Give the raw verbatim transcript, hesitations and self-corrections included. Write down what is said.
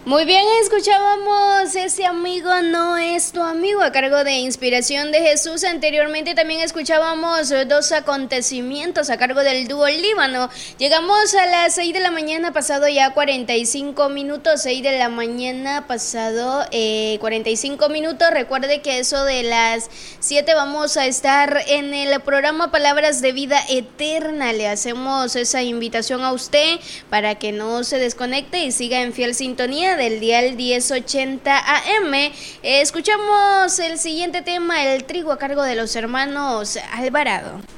Muy bien, escuchábamos Ese amigo no es tu amigo a cargo de Inspiración de Jesús. Anteriormente también escuchábamos Dos acontecimientos a cargo del dúo Líbano. Llegamos a las seis de la mañana, pasado ya cuarenta y cinco minutos, seis de la mañana pasado eh, cuarenta y cinco minutos. Recuerde que eso de las siete vamos a estar en el programa Palabras de Vida Eterna. Le hacemos esa invitación a usted para que no se desconecte y siga en fiel sintonía del dial diez ochenta A M. Eh, escuchamos el siguiente tema, El trigo, a cargo de los hermanos Alvarado.